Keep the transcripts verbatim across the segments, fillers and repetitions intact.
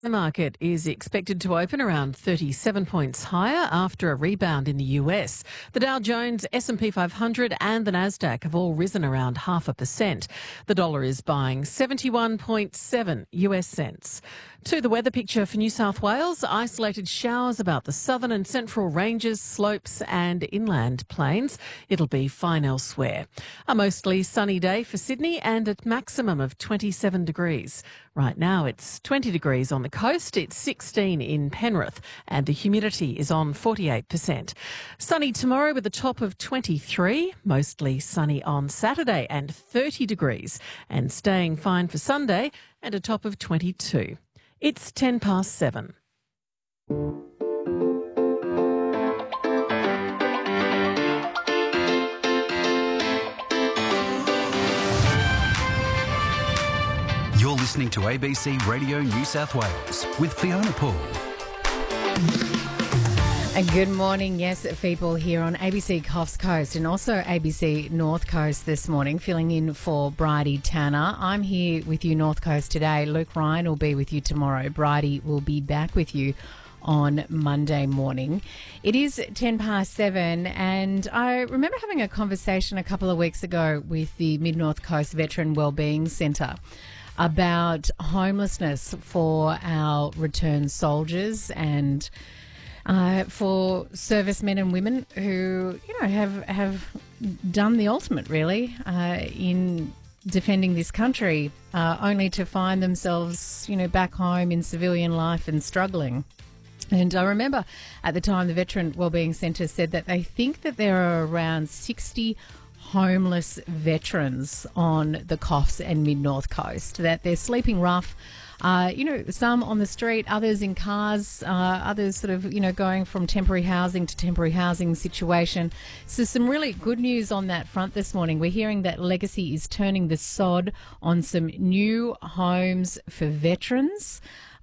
The market is expected to open around thirty-seven points higher after a rebound in the U S. The Dow Jones, S and P five hundred and the Nasdaq have all risen around half a percent. The dollar is buying seventy-one point seven U S cents. To the weather picture for New South Wales, isolated showers about the southern and central ranges, slopes and inland plains. It'll be fine elsewhere. A mostly sunny day for Sydney and a maximum of twenty-seven degrees. Right now it's twenty degrees on the coast, it's sixteen in Penrith and the humidity is on forty-eight percent. Sunny tomorrow with a top of twenty-three, mostly sunny on Saturday and thirty degrees, and staying fine for Sunday and a top of twenty-two. It's ten past seven. You're listening to A B C Radio New South Wales with Fiona Poole. And good morning, yes, people here on A B C Coffs Coast and also A B C North Coast this morning, filling in for Bridie Tanner. I'm here with you North Coast today. Luke Ryan will be with you tomorrow. Bridie will be back with you on Monday morning. It is ten past seven and I remember having a conversation a couple of weeks ago with the Mid-North Coast Veteran Wellbeing Centre about homelessness for our returned soldiers and uh, for servicemen and women who, you know, have have done the ultimate, really, uh, in defending this country, uh, only to find themselves, you know, back home in civilian life and struggling. And I remember at the time the Veteran Wellbeing Centre said that they think that there are around sixty homeless veterans on the Coffs and Mid-North Coast, that they're sleeping rough, uh, you know, some on the street, others in cars, uh, others sort of, you know, going from temporary housing to temporary housing situation. So some really good news on that front this morning. We're hearing that Legacy is turning the sod on some new homes for veterans.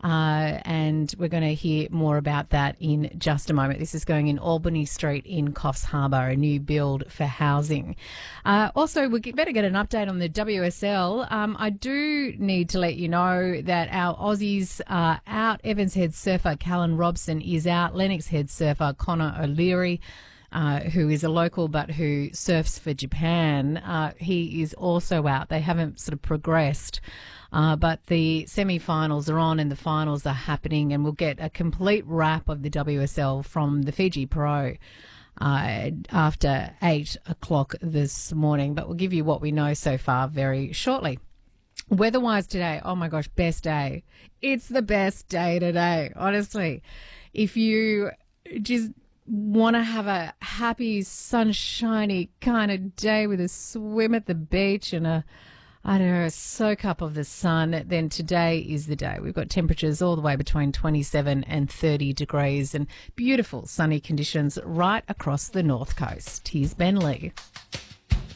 Uh, and we're going to hear more about that in just a moment. This is going in Albany Street in Coffs Harbour, a new build for housing. Uh, also, we better get an update on the W S L. Um, I do need to let you know that our Aussies are out. Evans head surfer Callan Robson is out. Lennox head surfer Connor O'Leary, Uh, who is a local but who surfs for Japan, uh, he is also out. They haven't sort of progressed, uh, but the semi-finals are on and the finals are happening, and we'll get a complete wrap of the W S L from the Fiji Pro uh, after eight o'clock this morning, but we'll give you what we know so far very shortly. Weather-wise today, oh my gosh, best day. It's the best day today, honestly. If you just want to have a happy, sunshiny kind of day with a swim at the beach and a, I don't know, a soak up of the sun, then today is the day. We've got temperatures all the way between twenty-seven and thirty degrees and beautiful sunny conditions right across the North Coast. Here's Ben Lee.